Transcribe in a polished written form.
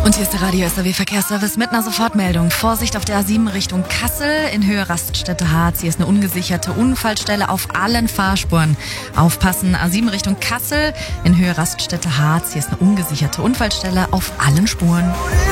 Und hier ist der Radio SAW Verkehrsservice mit einer Sofortmeldung. Vorsicht auf der A7 Richtung Kassel in Höhe Raststätte Harz. Hier ist eine ungesicherte Unfallstelle auf allen Fahrspuren. Aufpassen, A7 Richtung Kassel in Höhe Raststätte Harz. Hier ist eine ungesicherte Unfallstelle auf allen Spuren.